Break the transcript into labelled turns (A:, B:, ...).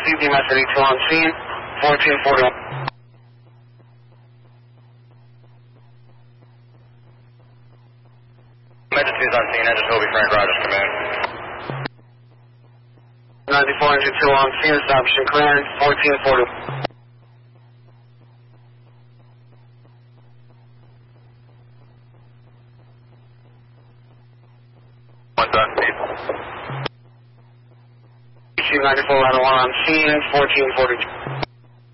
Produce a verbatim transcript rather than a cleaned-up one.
A: received. D M S eighty-two on scene, fourteen forty-one.
B: Metro two's on scene, Edge Hobie, Frank Rogers, command.
A: ninety-four engine two on scene, establishing clearance, fourteen forty.
B: One done, speed.
A: ninety-four ladder one on scene, fourteen forty-two.